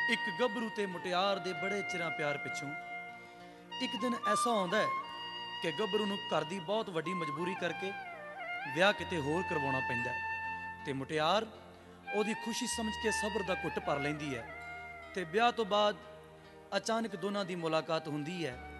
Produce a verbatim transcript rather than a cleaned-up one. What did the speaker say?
ਇੱਕ ਗੱਭਰੂ ਤੇ ਮੁਟਿਆਰ ਦੇ ਬੜੇ ਚਿਰਾਂ ਪਿਆਰ ਪਿੱਛੋਂ ਇੱਕ ਦਿਨ ਐਸਾ ਆਉਂਦਾ ਹੈ ਕਿ ਗੱਭਰੂ ਨੂੰ ਘਰ ਦੀ ਬਹੁਤ ਵੱਡੀ ਮਜਬੂਰੀ ਕਰਕੇ ਵਿਆਹ ਕਿਤੇ ਹੋਰ ਕਰਵਾਉਣਾ ਪੈਂਦਾ ਹੈ ਤੇ ਮੁਟਿਆਰ ਉਹਦੀ ਖੁਸ਼ੀ ਸਮਝ ਕੇ ਸਬਰ ਦਾ ਘੁੱਟ ਭਰ ਲੈਂਦੀ ਹੈ ਤੇ ਵਿਆਹ ਤੋਂ ਬਾਅਦ ਅਚਾਨਕ ਦੋਨਾਂ ਦੀ ਮੁਲਾਕਾਤ ਹੁੰਦੀ ਹੈ।